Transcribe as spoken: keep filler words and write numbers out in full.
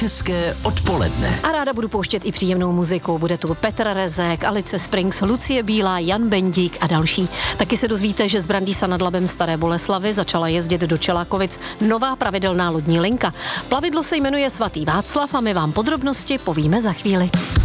Hezké odpoledne. A ráda budu pouštět i příjemnou muziku. Bude tu Petr Rezek, Alice Springs, Lucie Bílá, Jan Bendík a další. Taky se dozvíte, že z Brandýsa nad Labem Staré Boleslavi začala jezdit do Čelákovic nová pravidelná lodní linka. Plavidlo se jmenuje Svatý Václav a my vám podrobnosti povíme za chvíli.